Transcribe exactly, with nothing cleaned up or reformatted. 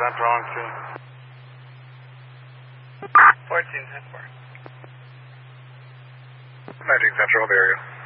that wrong too? fourteen ten four. nineteen Central area.